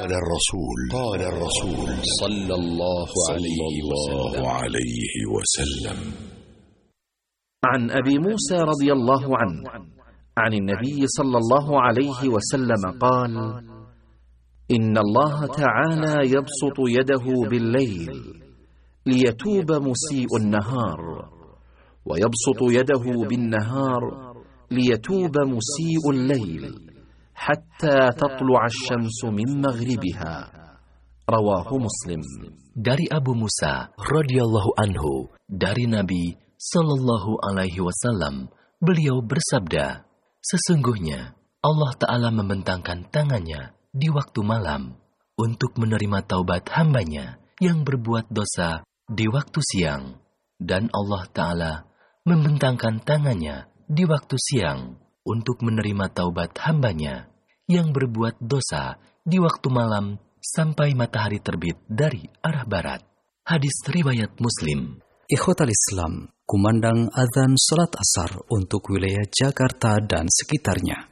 الرسول صلى الله عليه وسلم. عن أبي موسى رضي الله عنه عن النبي صلى الله عليه وسلم قال: إن الله تعالى يبسط يده بالليل ليتوب مسيء النهار، ويبسط يده بالنهار ليتوب مسيء الليل حتى تطلع الشمس من مغربها. رواه مسلم. Dari Abu Musa radhiyallahu anhu, dari Nabi sallallahu alaihi wasallam, beliau bersabda, sesungguhnya Allah Ta'ala membentangkan tangannya di waktu malam untuk menerima taubat hambanya yang berbuat dosa di waktu siang, dan Allah Ta'ala membentangkan tangannya di waktu siang untuk menerima taubat hambanya yang berbuat dosa di waktu malam sampai matahari terbit dari arah barat. Hadis riwayat Muslim. Ikhwatal Islam, kumandang azan salat asar untuk wilayah Jakarta dan sekitarnya.